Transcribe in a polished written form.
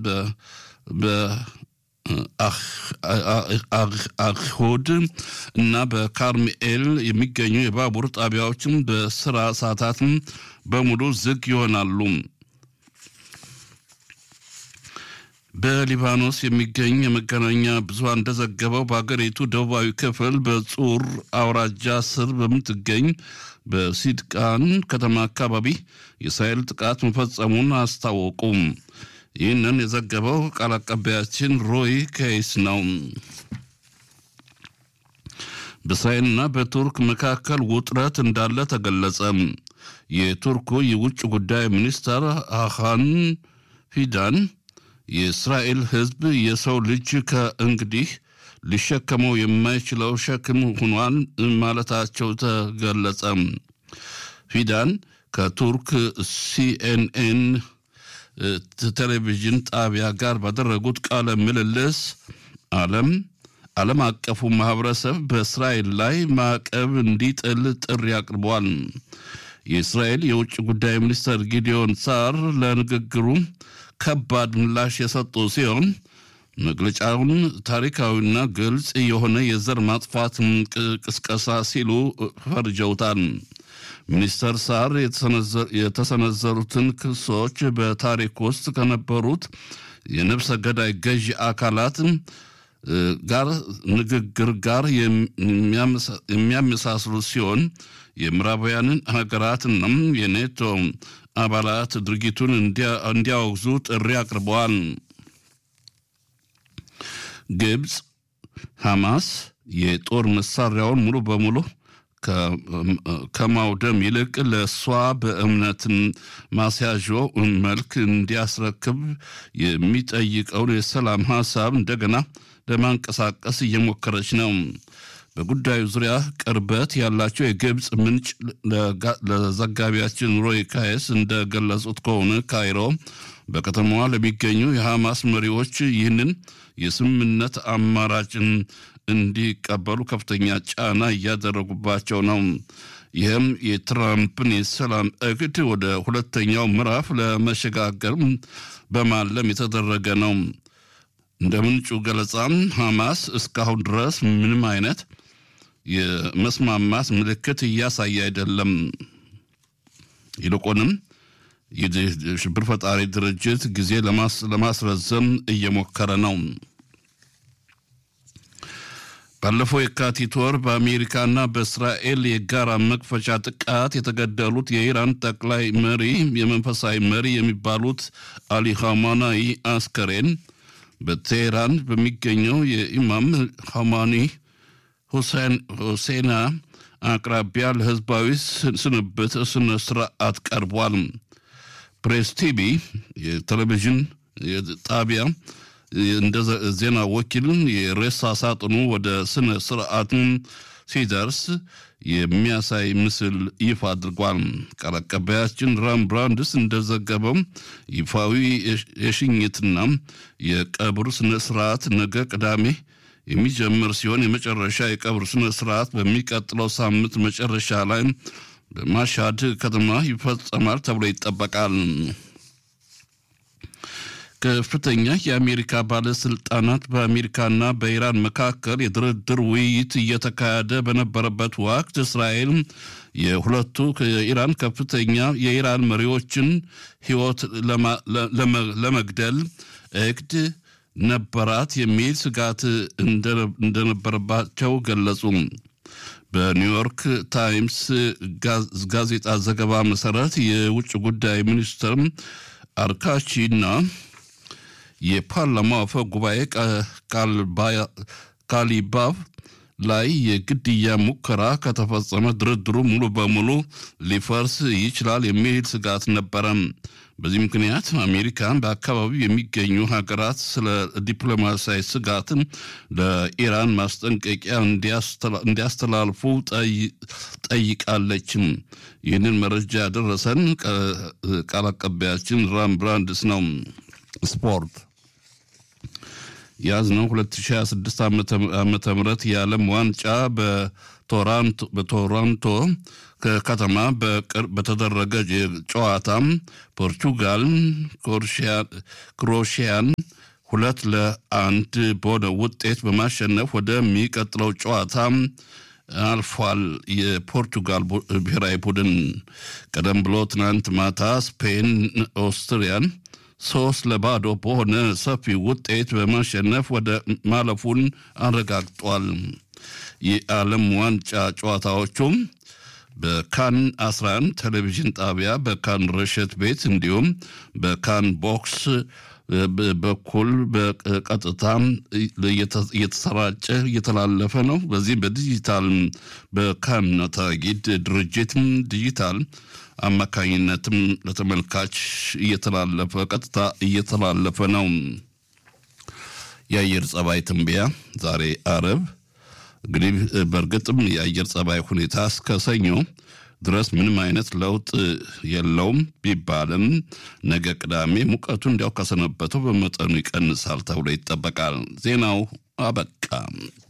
አሁድ እና በካርሜኤል የሚገኙ የባቡር ጣቢያዎችም በስራ ሰዓታትም በሙሉ ዝግ ይሆናሉ። በሊባኖስ የሚገኝ የመገናኛ ብዙሃን እንደዘገበው በአገሪቱ ደቡባዊ ክፍል በጹር አውራጃ ስር በምትገኝ በሲድቃን ከተማ አካባቢ የእስራኤል ጥቃት መፈጸሙን አስታወቁም። ይህንን የዘገበው ቃል አቀባያችን ሮይ ኬይስ ነው። በእስራኤልና በቱርክ መካከል ውጥረት እንዳለ ተገለጸ። የቱርኩ የውጭ ጉዳይ ሚኒስትር ሃካን ፊዳን የእስራኤል ሕዝብ የሰው ልጅ ከእንግዲህ ሊሸከመው የማይችለው ሸክም ሆኗል ማለታቸው ተገለጸ። ፊዳን ከቱርክ ሲኤንኤን ቴሌቪዥን ጣቢያ ጋር ባደረጉት ቃለ ምልልስ ዓለም አቀፉ ማህበረሰብ በእስራኤል ላይ ማዕቀብ እንዲጥል ጥሪ አቅርበዋል። የእስራኤል የውጭ ጉዳይ ሚኒስትር ጊዲዮን ሳር ለንግግሩ ከባድ ምላሽ የሰጡ ሲሆን መግለጫውን ታሪካዊና ግልጽ የሆነ የዘር ማጥፋት ቅስቀሳ ሲሉ ፈርጀውታል። ሚኒስተር ሳር የተሰነዘሩትን ክሶች በታሪክ ውስጥ ከነበሩት የነፍሰ ገዳይ ገዢ አካላት ጋር ንግግር ጋር የሚያመሳስሉ ሲሆን የምዕራባውያንን ሀገራትና የኔቶ አባላት ድርጊቱን እንዲያወግዙ ጥሪ አቅርበዋል። ግብጽ ሐማስ የጦር መሳሪያውን ሙሉ በሙሉ ከማውደም ይልቅ ለሷ በእምነትን ማስያዣው መልክ እንዲያስረክብ የሚጠይቀውን የሰላም ሐሳብ እንደገና ለማንቀሳቀስ እየሞከረች ነው። በጉዳዩ ዙሪያ ቅርበት ያላቸው የግብጽ ምንጭ ለዘጋቢያችን ሮይ ካይስ እንደገለጹት ከሆነ ካይሮ በከተማዋ ለሚገኙ የሐማስ መሪዎች ይህንን የስምምነት አማራጭን እንዲቀበሉ ከፍተኛ ጫና እያደረጉባቸው ነው። ይህም የትራምፕን የሰላም እቅድ ወደ ሁለተኛው ምዕራፍ ለመሸጋገር በማለም የተደረገ ነው። እንደ ምንጩ ገለጻ ሐማስ እስካሁን ድረስ ምንም አይነት የመስማማት ምልክት እያሳየ አይደለም። ይልቁንም የሽብር ፈጣሪ ድርጅት ጊዜ ለማስረዘም እየሞከረ ነው። ባለፈው የካቲት ወር በአሜሪካና በእስራኤል የጋራ መክፈቻ ጥቃት የተገደሉት የኢራን ጠቅላይ መሪ የመንፈሳዊ መሪ የሚባሉት አሊ ኻሜኒ አስከሬን በቴህራን በሚገኘው የኢማም ኻሜኒ ሁሴና አቅራቢያ ለህዝባዊ ስንብት ስነ ስርዓት ቀርቧል። ፕሬስ ቲቪ የቴሌቪዥን ጣቢያ እንደ ዜና ወኪል የሬሳ ሳጥኑ ወደ ስነ ስርዓቱ ሲደርስ የሚያሳይ ምስል ይፋ አድርጓል። ቃል አቀባያችን ራም ብራንድስ እንደዘገበው ይፋዊ የሽኝትና የቀብር ስነ ስርዓት ነገ ቅዳሜ የሚጀምር ሲሆን የመጨረሻ የቀብር ስነ ስርዓት በሚቀጥለው ሳምንት መጨረሻ ላይ በማሻድ ከተማ ይፈጸማል ተብሎ ይጠበቃል። ከፍተኛ የአሜሪካ ባለስልጣናት በአሜሪካና በኢራን መካከል የድርድር ውይይት እየተካሄደ በነበረበት ወቅት እስራኤል የሁለቱ የኢራን ከፍተኛ የኢራን መሪዎችን ሕይወት ለመግደል እቅድ ነበራት የሚል ስጋት እንደነበረባቸው ገለጹ። በኒውዮርክ ታይምስ ጋዜጣ ዘገባ መሰረት የውጭ ጉዳይ ሚኒስትር አርካቺና የፓርላማው አፈ ጉባኤ ካሊባፍ ላይ የግድያ ሙከራ ከተፈጸመ ድርድሩ ሙሉ በሙሉ ሊፈርስ ይችላል የሚል ስጋት ነበረ። በዚህ ምክንያት አሜሪካን በአካባቢው የሚገኙ ሀገራት ስለ ዲፕሎማሲያዊ ስጋትን ለኢራን ማስጠንቀቂያ እንዲያስተላልፉ ጠይቃለች። ይህንን መረጃ ያደረሰን ቃል አቀባያችን ራም ብራንድስ ነው። ስፖርት ያዝነው 2026 ዓመተ ምህረት የዓለም ዋንጫ በቶሮንቶ ከተማ በተደረገ ጨዋታ ፖርቹጋል ክሮኤሽያን 2-1 በሆነ ውጤት በማሸነፍ ወደሚቀጥለው ጨዋታ አልፏል። የፖርቱጋል ብሔራዊ ቡድን ቀደም ብሎ ትናንት ማታ ስፔን ኦስትሪያን 3-0 በሆነ ሰፊ ውጤት በማሸነፍ ወደ ማለፉን አረጋግጧል። የዓለም ዋንጫ ጨዋታዎቹም በካን 11 ቴሌቪዥን ጣቢያ በካን ረሸት ቤት እንዲሁም በካን ቦክስ በኩል በቀጥታ እየተሰራጨ እየተላለፈ ነው። በዚህ በዲጂታል በካን ታጊድ ድርጅት ዲጂታል አማካኝነትም ለተመልካች እየተላለፈ ቀጥታ እየተላለፈ ነው። የአየር ጸባይ ትንበያ ዛሬ አረብ እንግዲህ በርግጥም የአየር ጸባይ ሁኔታ እስከ ሰኞ ድረስ ምንም አይነት ለውጥ የለውም ቢባልም ነገ ቅዳሜ ሙቀቱ እንዲያው ከሰነበተው በመጠኑ ይቀንሳል ተብሎ ይጠበቃል። ዜናው አበቃ።